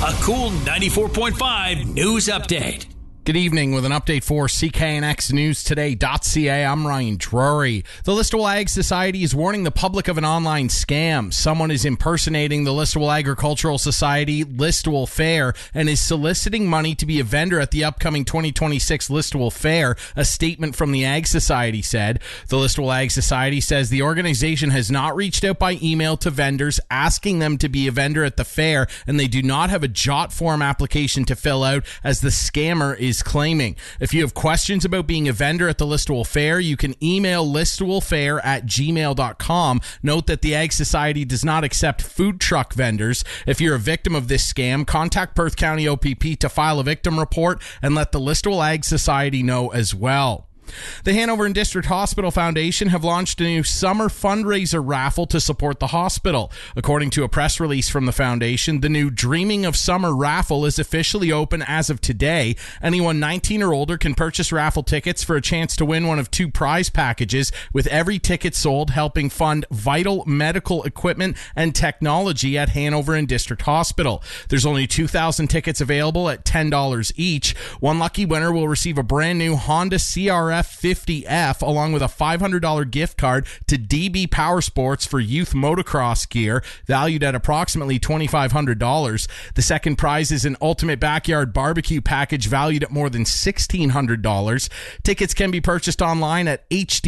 A Cool 94.5 news update. Good evening with an update for CKNXNewsToday.ca. I'm Ryan Drury. The Listowel Ag Society is warning the public of an online scam. Someone is impersonating the Listowel Agricultural Society Listowel Fair and is soliciting money to be a vendor at the upcoming 2026 Listowel Fair, a statement from the Ag Society said. The Listowel Ag Society says the organization has not reached out by email to vendors asking them to be a vendor at the fair, and they do not have a JOT form application to fill out, as the scammer is claiming. If you have questions about being a vendor at the Listowel Fair, you can email listowelfair@gmail.com. Note that the Ag Society does not accept food truck vendors. If you're a victim of this scam, contact Perth County OPP to file a victim report and let the Listowel Ag Society know as well. The Hanover and District Hospital Foundation have launched a new summer fundraiser raffle to support the hospital. According to a press release from the foundation, the new Dreaming of Summer raffle is officially open as of today. Anyone 19 or older can purchase raffle tickets for a chance to win one of two prize packages, with every ticket sold helping fund vital medical equipment and technology at Hanover and District Hospital. There's only 2,000 tickets available at $10 each. One lucky winner will receive a brand new Honda CRF 50F along with a $500 gift card to DB Power Sports for youth motocross gear, valued at approximately $2,500. The second prize is an Ultimate Backyard Barbecue package valued at more than $1,600. Tickets can be purchased online at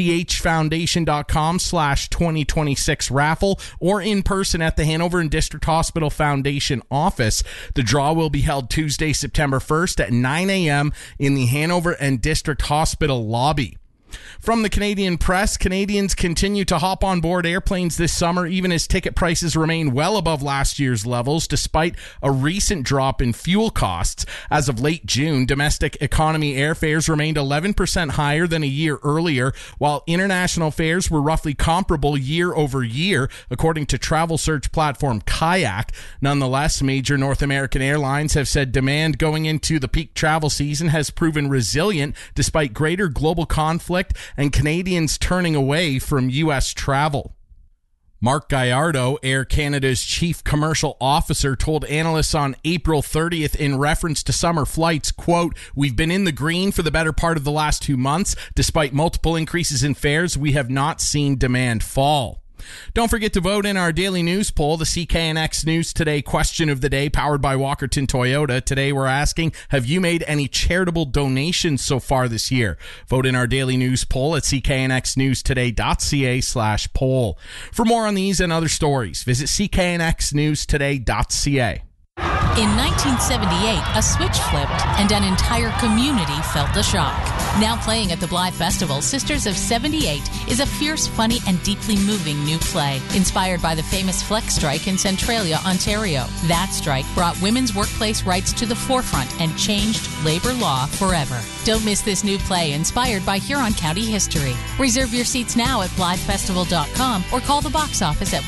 hdhfoundation.com/2026 raffle or in person at the Hanover and District Hospital Foundation office. The draw will be held Tuesday, September 1st at 9 a.m. in the Hanover and District Hospital lobby. From the Canadian press, Canadians continue to hop on board airplanes this summer, even as ticket prices remain well above last year's levels, despite a recent drop in fuel costs. As of late June, domestic economy airfares remained 11% higher than a year earlier, while international fares were roughly comparable year over year, according to travel search platform Kayak. Nonetheless, major North American airlines have said demand going into the peak travel season has proven resilient despite greater global conflict and Canadians turning away from U.S. travel. Mark Gallardo, Air Canada's chief commercial officer, told analysts on April 30th in reference to summer flights, quote, "We've been in the green for the better part of the last 2 months. Despite multiple increases in fares, we have not seen demand fall." Don't forget to vote in our daily news poll, the CKNX News Today question of the day, powered by Walkerton Toyota. Today we're asking, have you made any charitable donations so far this year? Vote in our daily news poll at CKNXNewsToday.ca/poll. For more on these and other stories, visit CKNXNewsToday.ca. In 1978, a switch flipped and an entire community felt the shock. Now playing at the Blythe Festival, Sisters of 78 is a fierce, funny, and deeply moving new play inspired by the famous Flex Strike in Centralia, Ontario. That strike brought women's workplace rights to the forefront and changed labor law forever. Don't miss this new play inspired by Huron County history. Reserve your seats now at BlytheFestival.com or call the box office at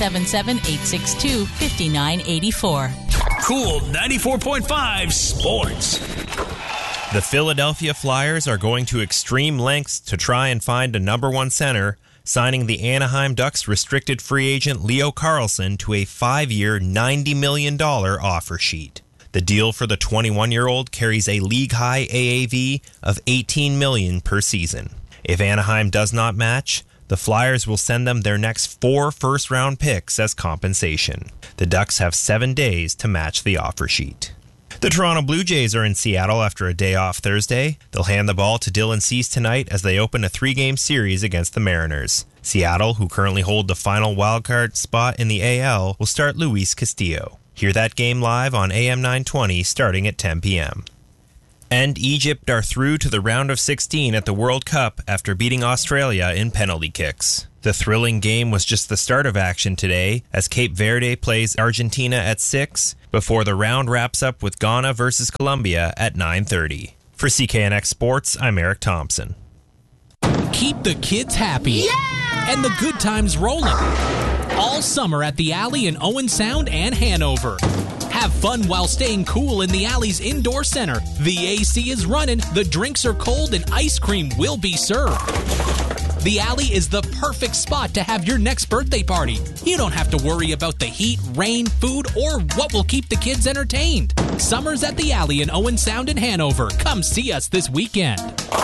1-877-862-5984. Cool 94.5 Sports. The Philadelphia Flyers are going to extreme lengths to try and find a number one center, signing the Anaheim Ducks restricted free agent Leo Carlsson to a 5-year, $90 million offer sheet. The deal for the 21-year-old carries a league-high AAV of $18 million per season. If Anaheim does not match, the Flyers will send them their next 4 first-round picks as compensation. The Ducks have 7 days to match the offer sheet. The Toronto Blue Jays are in Seattle after a day off Thursday. They'll hand the ball to Dylan Cease tonight as they open a 3-game series against the Mariners. Seattle, who currently hold the final wildcard spot in the AL, will start Luis Castillo. Hear that game live on AM 920 starting at 10 p.m. And Egypt are through to the round of 16 at the World Cup after beating Australia in penalty kicks. The thrilling game was just the start of action today as Cape Verde plays Argentina at 6 before the round wraps up with Ghana versus Colombia at 9:30. For CKNX Sports, I'm Eric Thompson. Keep the kids happy and the good times rolling all summer at the Alley in Owen Sound and Hanover. Have fun while staying cool in the Alley's indoor center. The AC is running, the drinks are cold, and ice cream will be served. The Alley is the perfect spot to have your next birthday party. You don't have to worry about the heat, rain, food, or what will keep the kids entertained. Summer's at the Alley in Owen Sound in Hanover. Come see us this weekend.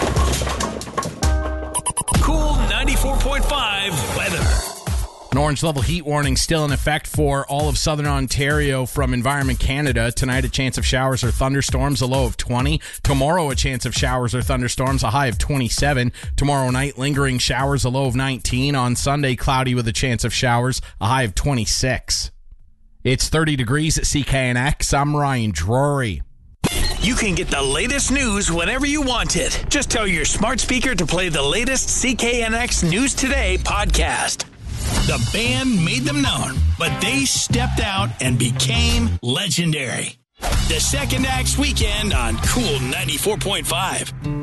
Cool 94.5 weather. An orange level heat warning still in effect for all of southern Ontario from Environment Canada. Tonight, a chance of showers or thunderstorms, a low of 20. Tomorrow, a chance of showers or thunderstorms, a high of 27. Tomorrow night, lingering showers, a low of 19. On Sunday, cloudy with a chance of showers, a high of 26. It's 30 degrees at CKNX. I'm Ryan Drury. You can get the latest news whenever you want it. Just tell your smart speaker to play the latest CKNX News Today podcast. The band made them known, but they stepped out and became legendary. The Second Acts Weekend on Cool 94.5.